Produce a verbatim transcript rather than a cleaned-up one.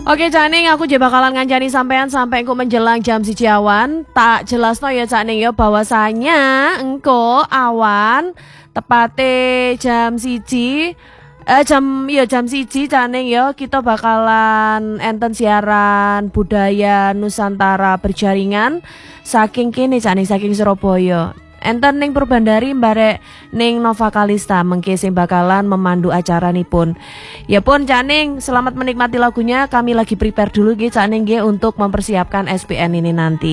Oke Caning, aku je bakalan ngancani sampean sampai engko menjelang jam siji awan. Tak jelasno ya Caning ya bahwasanya engko awan tepate jam siji eh jam ya jam siji Caning ya kita bakalan enten siaran budaya Nusantara berjaringan saking kene Caning saking Surabaya. Enten ning Purbandari barek ning Nova Kalista mengke sing bakalan memandu acara nipun. Ya pun Caning, selamat menikmati lagunya. Kami lagi prepare dulu nggih Caning nggih untuk mempersiapkan S P N ini nanti.